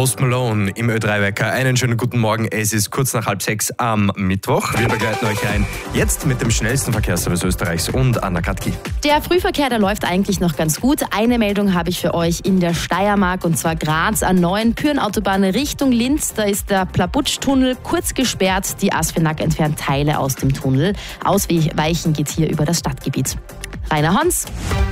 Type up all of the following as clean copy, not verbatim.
Post Malone im Ö3-Wecker. Einen schönen guten Morgen. Es ist kurz nach 5:30 am Mittwoch. Wir begleiten euch rein. Jetzt mit dem schnellsten Verkehrsservice Österreichs und Anna Katki. Der Frühverkehr, der läuft eigentlich noch ganz gut. Eine Meldung habe ich für euch in der Steiermark, und zwar Graz A9, Pürenautobahn Richtung Linz. Da ist der Plabutsch-Tunnel kurz gesperrt. Die Asfinag entfernt Teile aus dem Tunnel. Ausweichen geht hier über das Stadtgebiet. Rainer Hans.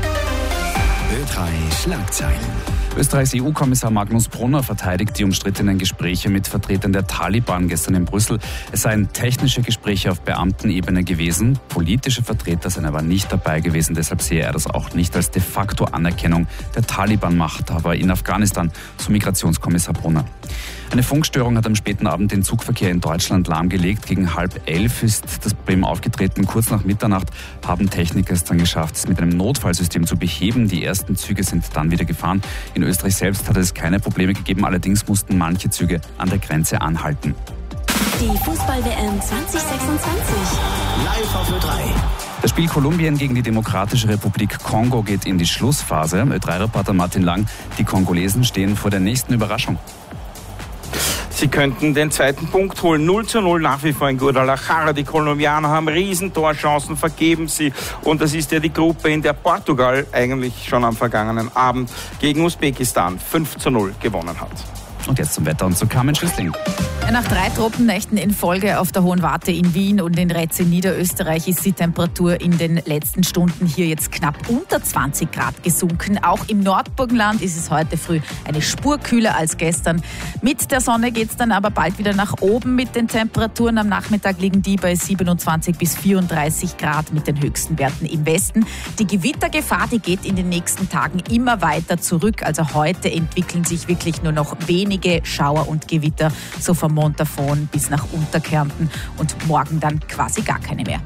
Ö3 Schlagzeilen. Österreichs EU-Kommissar Magnus Brunner verteidigt die umstrittenen Gespräche mit Vertretern der Taliban gestern in Brüssel. Es seien technische Gespräche auf Beamtenebene gewesen. Politische Vertreter sind aber nicht dabei gewesen. Deshalb sehe er das auch nicht als de facto Anerkennung der Taliban-Machthaber in Afghanistan, so Migrationskommissar Brunner. Eine Funkstörung hat am späten Abend den Zugverkehr in Deutschland lahmgelegt. Gegen 10:30 ist das Problem aufgetreten. Kurz nach Mitternacht haben Techniker es dann geschafft, es mit einem Notfallsystem zu beheben. Die ersten Züge sind dann wieder gefahren. In Österreich selbst hat es keine Probleme gegeben. Allerdings mussten manche Züge an der Grenze anhalten. Die Fußball-WM 2026. Live auf Ö3. Das Spiel Kolumbien gegen die Demokratische Republik Kongo geht in die Schlussphase. Ö3-Reporter Martin Lang, die Kongolesen stehen vor der nächsten Überraschung. Sie könnten den zweiten Punkt holen. 0:0 nach wie vor in Guadalajara. Die Kolumbianer haben Riesentorchancen, vergeben sie. Und das ist ja die Gruppe, in der Portugal eigentlich schon am vergangenen Abend gegen Usbekistan 5:0 gewonnen hat. Und jetzt zum Wetter und zu Carmen Schüssling. Nach 3 Tropennächten in Folge auf der Hohen Warte in Wien und in Retz in Niederösterreich ist die Temperatur in den letzten Stunden hier jetzt knapp unter 20 Grad gesunken. Auch im Nordburgenland ist es heute früh eine Spur kühler als gestern. Mit der Sonne geht es dann aber bald wieder nach oben mit den Temperaturen. Am Nachmittag liegen die bei 27 bis 34 Grad mit den höchsten Werten im Westen. Die Gewittergefahr, die geht in den nächsten Tagen immer weiter zurück. Also heute entwickeln sich wirklich nur noch wenige Schauer und Gewitter, so vom Montafon bis nach Unterkärnten, und morgen dann quasi gar keine mehr.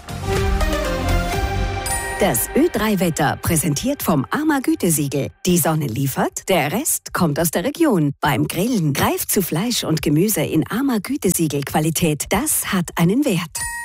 Das Ö3-Wetter präsentiert vom AMA Gütesiegel. Die Sonne liefert, der Rest kommt aus der Region. Beim Grillen greift zu Fleisch und Gemüse in AMA Gütesiegel Qualität. Das hat einen Wert.